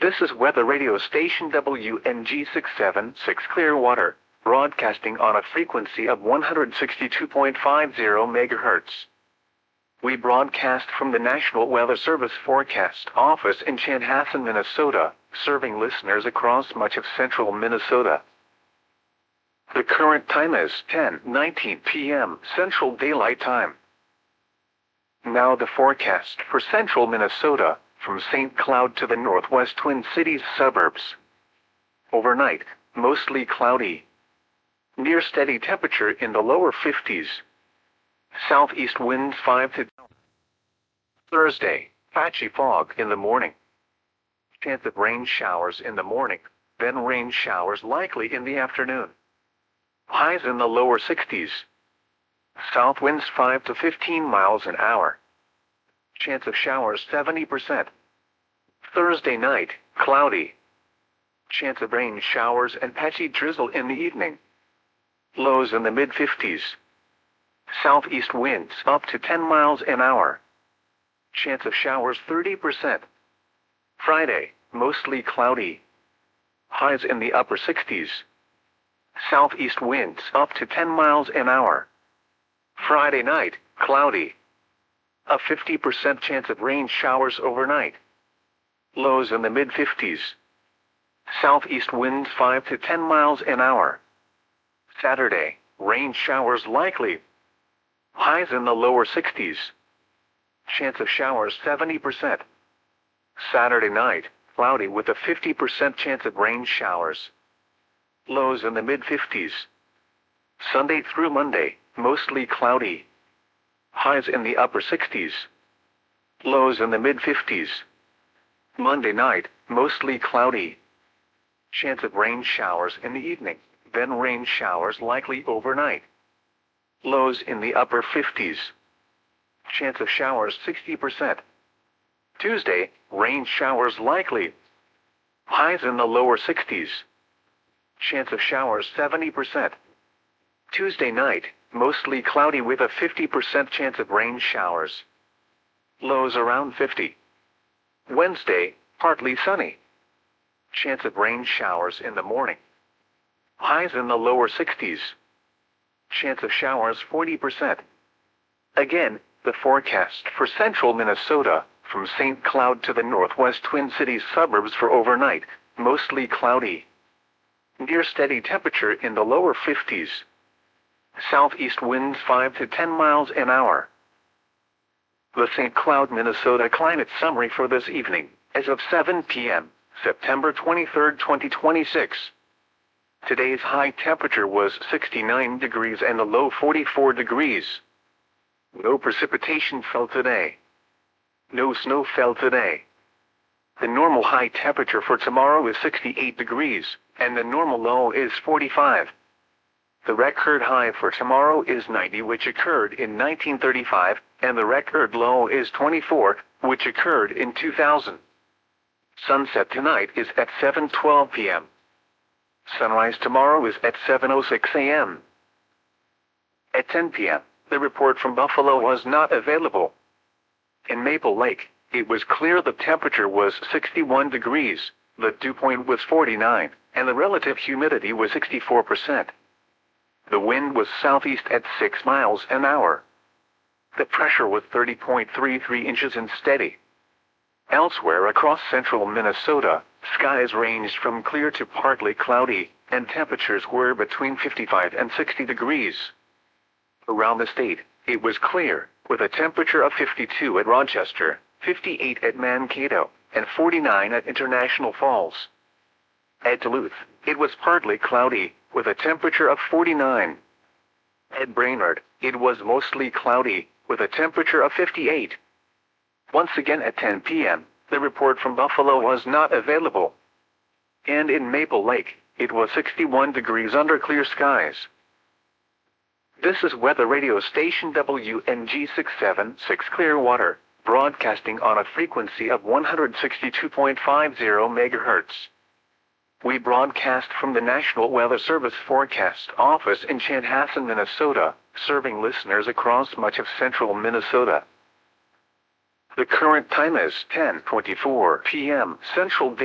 This is weather radio station WNG676 Clearwater, broadcasting on a frequency of 162.50 MHz. We broadcast from the National Weather Service Forecast Office in Chanhassen, Minnesota, serving listeners across much of central Minnesota. The current time is 10:19 p.m. Central Daylight Time. Now the forecast for central Minnesota, from St. Cloud to the northwest Twin Cities suburbs. Overnight, mostly cloudy. Near steady temperature in the lower 50s. Southeast winds 5 to 10. Thursday, patchy fog in the morning. Chance of rain showers in the morning, then rain showers likely in the afternoon. Highs in the lower 60s. South winds 5 to 15 miles an hour. Chance of showers 70%. Thursday night, cloudy. Chance of rain showers and patchy drizzle in the evening. Lows in the mid-50s. Southeast winds up to 10 miles an hour. Chance of showers 30%. Friday, mostly cloudy. Highs in the upper 60s. Southeast winds up to 10 miles an hour. Friday night, cloudy. A 50% chance of rain showers overnight. Lows in the mid-50s. Southeast winds 5 to 10 miles an hour. Saturday, rain showers likely. Highs in the lower 60s. Chance of showers 70%. Saturday night, cloudy with a 50% chance of rain showers. Lows in the mid-50s. Sunday through Monday, mostly cloudy. Highs in the upper 60s. Lows in the mid-50s. Monday night, mostly cloudy. Chance of rain showers in the evening, then rain showers likely overnight. Lows in the upper 50s. Chance of showers 60%. Tuesday, rain showers likely. Highs in the lower 60s. Chance of showers 70%. Tuesday night, mostly cloudy with a 50% chance of rain showers. Lows around 50. Wednesday, partly sunny. Chance of rain showers in the morning. Highs in the lower 60s. Chance of showers 40%. Again, the forecast for central Minnesota, from St. Cloud to the northwest Twin Cities suburbs for overnight, mostly cloudy. Near steady temperature in the lower 50s. Southeast winds 5 to 10 miles an hour. The St. Cloud, Minnesota climate summary for this evening, as of 7 p.m., September 23, 2026. Today's high temperature was 69 degrees and the low 44 degrees. No precipitation fell today. No snow fell today. The normal high temperature for tomorrow is 68 degrees, and the normal low is 45. The record high for tomorrow is 90, which occurred in 1935, and the record low is 24, which occurred in 2000. Sunset tonight is at 7:12 p.m. Sunrise tomorrow is at 7:06 a.m. At 10 p.m., the report from Buffalo was not available. In Maple Lake, it was clear the temperature was 61 degrees, the dew point was 49, and the relative humidity was 64%. The wind was southeast at 6 miles an hour. The pressure was 30.33 inches and steady. Elsewhere across central Minnesota, skies ranged from clear to partly cloudy, and temperatures were between 55 and 60 degrees. Around the state, it was clear, with a temperature of 52 at Rochester, 58 at Mankato, and 49 at International Falls. At Duluth, it was partly cloudy, with a temperature of 49. At Brainerd, it was mostly cloudy, with a temperature of 58. Once again at 10 p.m., the report from Buffalo was not available. And in Maple Lake, it was 61 degrees under clear skies. This is weather radio station WNG676 Clearwater, broadcasting on a frequency of 162.50 MHz. We broadcast from the National Weather Service Forecast Office in Chanhassen, Minnesota, serving listeners across much of central Minnesota. The current time is 10:24 p.m. Central